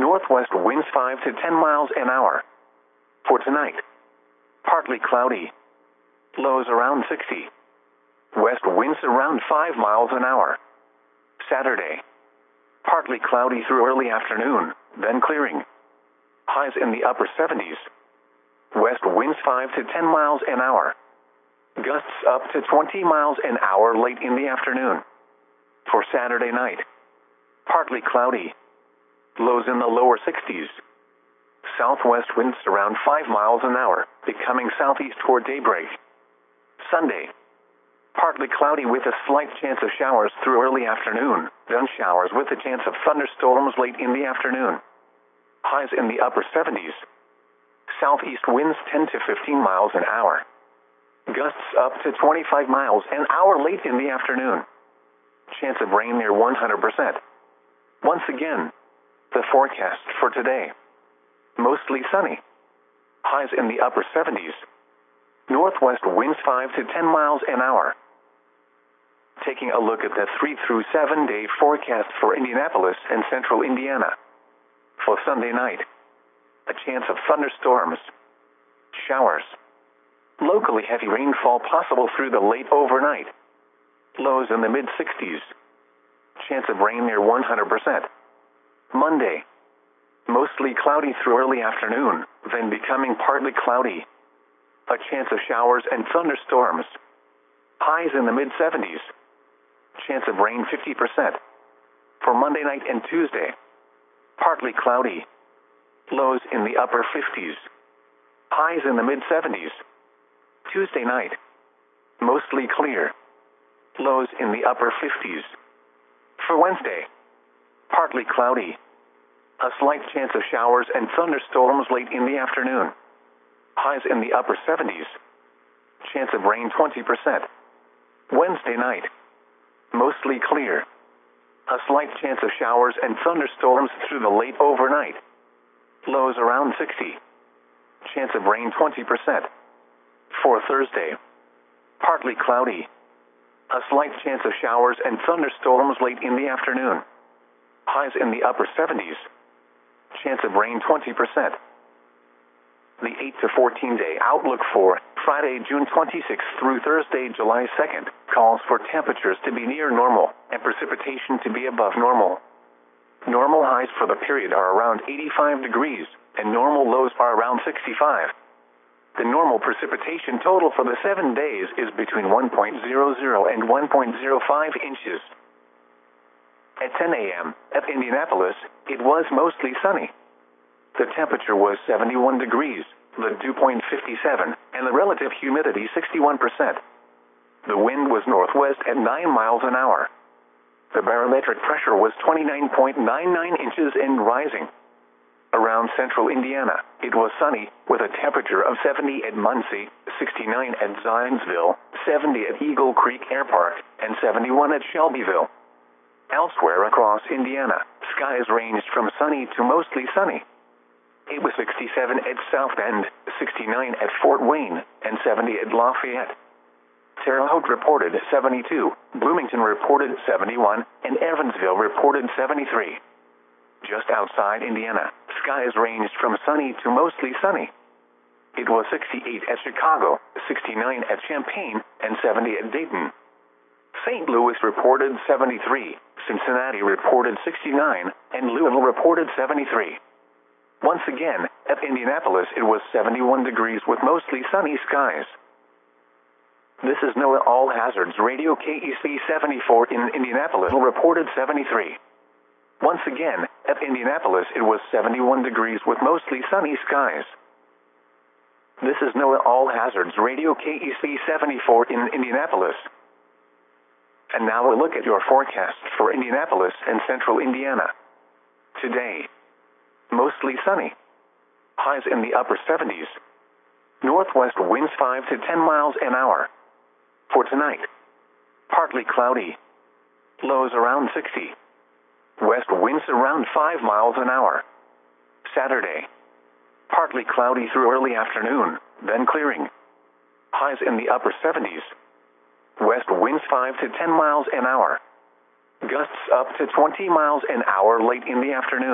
Northwest winds 5 to 10 miles an hour. For tonight, partly cloudy. Lows around 60. West winds around 5 miles an hour. Saturday, partly cloudy through early afternoon, then clearing. Highs in the upper 70s. West winds 5 to 10 miles an hour. Gusts up to 20 miles an hour late in the afternoon. For Saturday night, partly cloudy. Lows in the lower 60s. Southwest winds around 5 miles an hour, becoming southeast toward daybreak. Sunday, partly cloudy with a slight chance of showers through early afternoon, then showers with a chance of thunderstorms late in the afternoon. Highs in the upper 70s. Southeast winds 10 to 15 miles an hour. Gusts up to 25 miles an hour late in the afternoon. Chance of rain near 100%. Once again, the forecast for today. Mostly sunny. Highs in the upper 70s. Northwest winds 5 to 10 miles an hour. Taking a look at the 3 through 7 day forecast for Indianapolis and central Indiana. For Sunday night, a chance of thunderstorms, showers, locally heavy rainfall possible through the late overnight. Lows in the mid-60s. Chance of rain near 100%. Monday, mostly cloudy through early afternoon, then becoming partly cloudy. A chance of showers and thunderstorms. Highs in the mid-70s. Chance of rain 50%. For Monday night and Tuesday, partly cloudy. Lows in the upper 50s. Highs in the mid-70s. Tuesday night, mostly clear. Lows in the upper 50s. For Wednesday, partly cloudy. A slight chance of showers and thunderstorms late in the afternoon. Highs in the upper 70s. Chance of rain 20%. Wednesday night, mostly clear. A slight chance of showers and thunderstorms through the late overnight. Lows around 60. Chance of rain 20%. For Thursday, partly cloudy. A slight chance of showers and thunderstorms late in the afternoon. Highs in the upper 70s. Chance of rain 20%. The 8 to 14 day outlook for Friday, June 26th through Thursday, July 2nd, calls for temperatures to be near normal and precipitation to be above normal. Normal highs for the period are around 85 degrees, and normal lows are around 65. The normal precipitation total for the 7 days is between 1.00 and 1.05 inches. At 10 a.m. at Indianapolis, it was mostly sunny. The temperature was 71 degrees, the dew point 57, and the relative humidity 61%. The wind was northwest at 9 miles an hour. The barometric pressure was 29.99 inches and rising. Around central Indiana, it was sunny, with a temperature of 70 at Muncie, 69 at Zionsville, 70 at Eagle Creek Air Park, and 71 at Shelbyville. Elsewhere across Indiana, skies ranged from sunny to mostly sunny. It was 67 at South Bend, 69 at Fort Wayne, and 70 at Lafayette. Terre Haute reported 72, Bloomington reported 71, and Evansville reported 73. Just outside Indiana, skies ranged from sunny to mostly sunny. It was 68 at Chicago, 69 at Champaign, and 70 at Dayton. St. Louis reported 73, Cincinnati reported 69, and Louisville reported 73. Once again, at Indianapolis it was 71 degrees with mostly sunny skies. This is NOAA All Hazards Radio KEC 74 in Indianapolis reported 73. Once again, at Indianapolis it was 71 degrees with mostly sunny skies. This is NOAA All Hazards Radio KEC 74 in Indianapolis. And now a look at your forecast for Indianapolis and central Indiana. Today, mostly sunny. Highs in the upper 70s. Northwest winds 5 to 10 miles an hour. For tonight, partly cloudy. Lows around 60. West winds around 5 miles an hour. Saturday, partly cloudy through early afternoon, then clearing. Highs in the upper 70s. West winds 5 to 10 miles an hour. Gusts up to 20 miles an hour late in the afternoon.